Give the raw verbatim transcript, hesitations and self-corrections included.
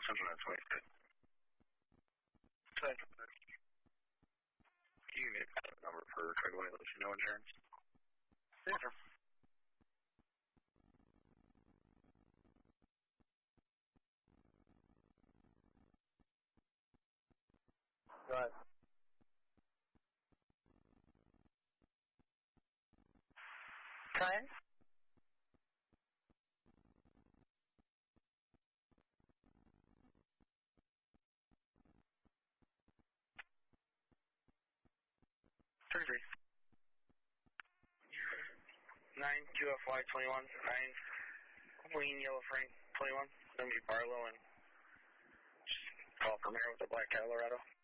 Something that's wasted. Can you give me a contact number for Craigway to let you know insurance? Yeah, sure. Go ahead. Good. Surgery. nine Q F Y twenty-one, nine Queen Yellow Frank twenty-one, W Barlow, and just call from here with the Black Colorado.